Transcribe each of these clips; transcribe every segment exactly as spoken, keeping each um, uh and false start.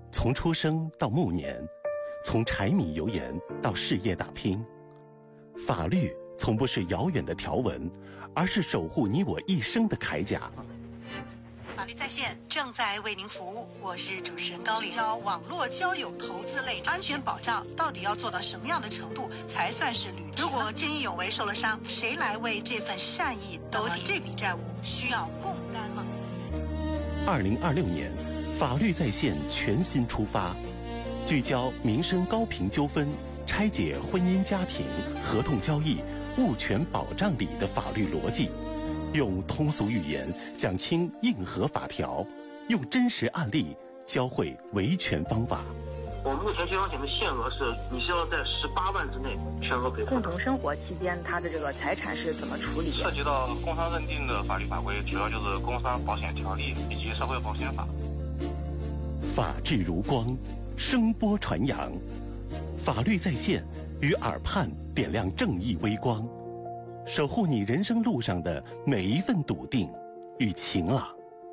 从出生到暮年，从柴米油盐到事业打拼，法律从不是遥远的条文，而是守护你我一生的铠甲。 法律在线正在为您服务，我是主持人高丽。教网络交友投资类安全保障到底要做到什么样的程度才算是履职？如果见义勇为受了伤，谁来为这份善意兜底？这笔债务需要共担吗？ 二零二六年，法律在线全新出发，聚焦民生高频纠纷，拆解婚姻家庭、合同交易、物权保障里的法律逻辑。用通俗语言讲清硬核法条，用真实案例教会维权方法。 我们目前消防险的限额是，你需要在十八万之内全额赔偿。 共同生活期间，他的这个财产是怎么处理？ 涉及到工伤认定的法律法规，主要就是《工伤保险条例》以及《社会保险法》。 法治如光，声波传扬，法律在线，与耳畔点亮正义微光。守护你人生路上的每一份笃定与晴朗。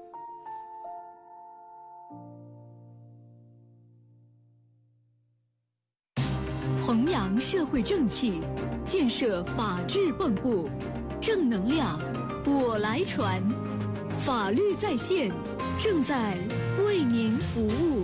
弘扬社会正气，建设法治蚌埠，正能量我来传。法律在线正在为您服务。